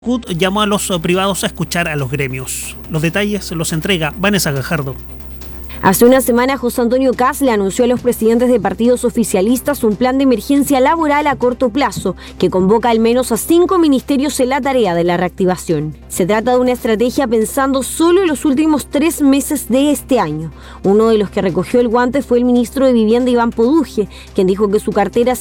CUT llamó a los privados a escuchar a los gremios. Los detalles los entrega Vanessa Gajardo. Hace una semana, José Antonio Kast le anunció a los presidentes de partidos oficialistas un plan de emergencia laboral a corto plazo que convoca al menos a 5 ministerios en la tarea de la reactivación. Se trata de una estrategia pensando solo en los últimos 3 meses de este año. Uno de los que recogió el guante fue el ministro de Vivienda, Iván Poduje, quien dijo que su cartera es